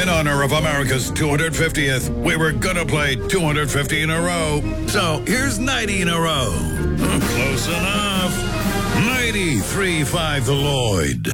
In honor of America's 250th, we were gonna play 250 in a row. So here's 90 in a row. Close enough. 93.5 The Lloyd.